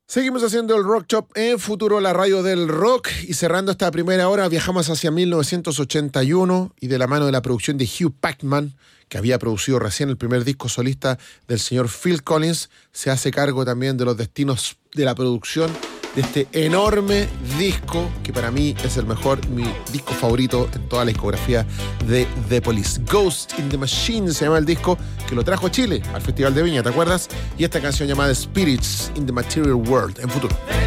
Seguimos haciendo el Rock Shop en Futuro, la radio del rock, y cerrando esta primera hora viajamos hacia 1981 y de la mano de la producción de Hugh Jackman, que había producido recién el primer disco solista del señor Phil Collins, se hace cargo también de los destinos de la producción de este enorme disco que para mí es el mejor, mi disco favorito en toda la discografía de The Police. Ghost in the Machine se llama el disco, que lo trajo a Chile al Festival de Viña, ¿te acuerdas? Y esta canción llamada Spirits in the Material World en Futuro.